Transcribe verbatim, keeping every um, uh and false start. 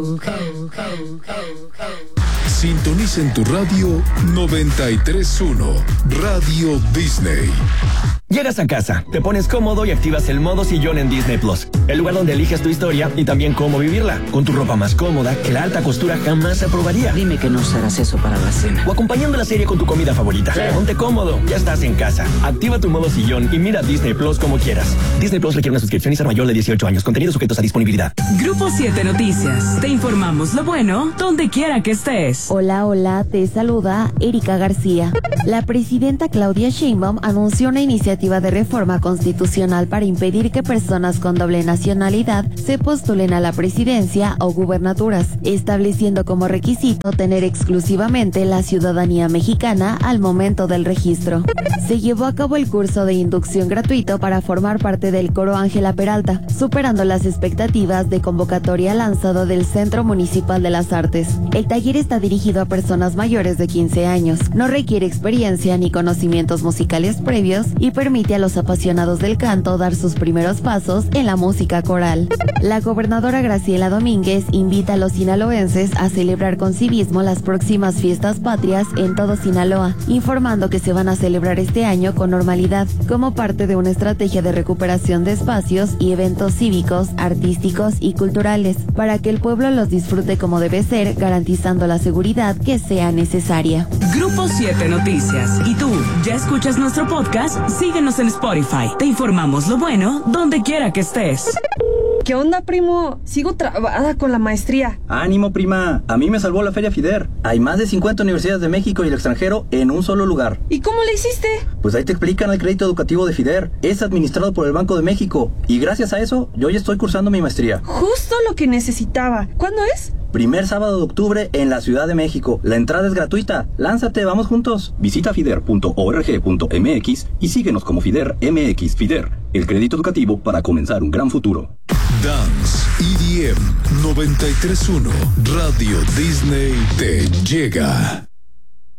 Sintoniza en tu radio noventa y tres punto uno, Radio Disney. Llegas a casa, te pones cómodo y activas el modo sillón en Disney Plus. El lugar donde eliges tu historia y también cómo vivirla. Con tu ropa más cómoda que la alta costura jamás aprobaría. Dime que no usarás eso para la cena. O acompañando la serie con tu comida favorita. Sí. Ponte cómodo, ya estás en casa. Activa tu modo sillón y mira Disney Plus como quieras. Disney Plus requiere una suscripción y ser mayor de dieciocho años. Contenidos sujetos a disponibilidad. Grupo siete Noticias. Te informamos lo bueno donde quiera que estés. Hola, hola, te saluda Erika García. La presidenta Claudia Sheinbaum anunció una iniciativa de reforma constitucional para impedir que personas con doble nacionalidad se postulen a la presidencia o gubernaturas, estableciendo como requisito tener exclusivamente la ciudadanía mexicana al momento del registro. Se llevó a cabo el curso de inducción gratuito para formar parte del coro Ángela Peralta, superando las expectativas de convocatoria lanzado del Centro Municipal de las Artes. El taller está dirigido a personas mayores de quince años, no requiere experiencia ni conocimientos musicales previos y permite a los apasionados del canto dar sus primeros pasos en la música coral. La gobernadora Graciela Domínguez invita a los sinaloenses a celebrar con civismo las próximas fiestas patrias en todo Sinaloa, informando que se van a celebrar este año con normalidad, como parte de una estrategia de recuperación de espacios y eventos cívicos, artísticos y culturales, para que el pueblo los disfrute como debe ser, garantizando la seguridad que sea necesaria. Grupo siete Noticias. ¿Y tú, ya escuchas nuestro podcast? Síguenos en Spotify. Te informamos lo bueno donde quiera que estés. ¿Qué onda, primo? Sigo trabada con la maestría. Ánimo, prima. A mí me salvó la Feria FIDER. Hay más de cincuenta universidades de México y el extranjero en un solo lugar. ¿Y cómo le hiciste? Pues ahí te explican el crédito educativo de FIDER. Es administrado por el Banco de México. Y gracias a eso, yo ya estoy cursando mi maestría. Justo lo que necesitaba. ¿Cuándo es? Primer sábado de octubre en la Ciudad de México. La entrada es gratuita. Lánzate, vamos juntos. Visita fider punto org punto m x y síguenos como FIDER M X. FIDER, el crédito educativo para comenzar un gran futuro. Dance E D M noventa y tres punto uno, Radio Disney te llega.